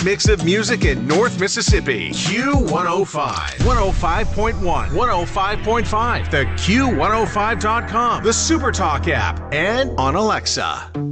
best mix of music in North Mississippi. Q105. 105.1. 105.5. The Q105.com. The SuperTalk app. And on Alexa.